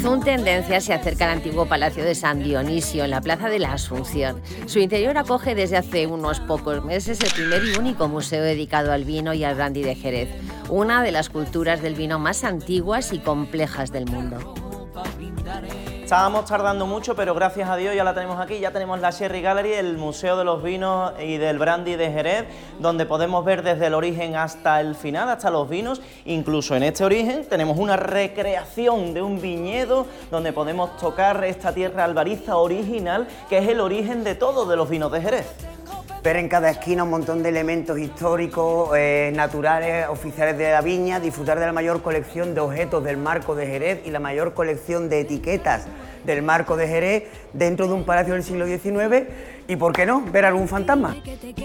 Izarzún Tendencias se acerca al antiguo Palacio de San Dionisio, en la Plaza de la Asunción. Su interior acoge desde hace unos pocos meses el primer y único museo dedicado al vino y al brandy de Jerez, una de las culturas del vino más antiguas y complejas del mundo. Estábamos tardando mucho, pero gracias a Dios ya la tenemos aquí, ya tenemos la Sherry Gallery, el Museo de los Vinos y del Brandy de Jerez, donde podemos ver desde el origen hasta el final, hasta los vinos. Incluso en este origen tenemos una recreación de un viñedo, donde podemos tocar esta tierra albariza original, que es el origen de todos de los vinos de Jerez. Ver en cada esquina un montón de elementos históricos, naturales, oficiales de la viña, disfrutar de la mayor colección de objetos del Marco de Jerez y la mayor colección de etiquetas del Marco de Jerez dentro de un palacio del siglo XIX y, ¿por qué no?, ver algún fantasma.